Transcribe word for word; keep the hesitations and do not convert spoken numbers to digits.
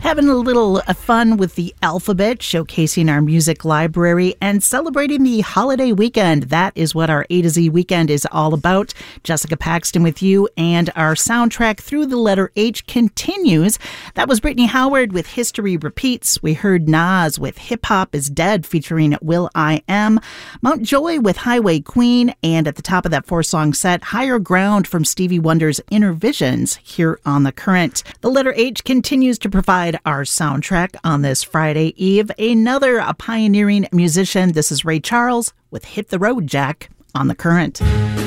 Having a little uh, fun with the alphabet, showcasing our music library and celebrating the holiday weekend. That is what our A to Z weekend is all about. Jessica Paxton with you, and our soundtrack through the letter H continues. That was Brittany Howard with History Repeats. We heard Nas with Hip Hop is Dead featuring Will I Am. Mount Joy with Highway Queen. And at the top of that four-song set, Higher Ground from Stevie Wonder's Inner Visions here on The Current. The letter H continues to provide our soundtrack on this Friday Eve. Another a pioneering musician. This is Ray Charles with Hit the Road Jack on The Current.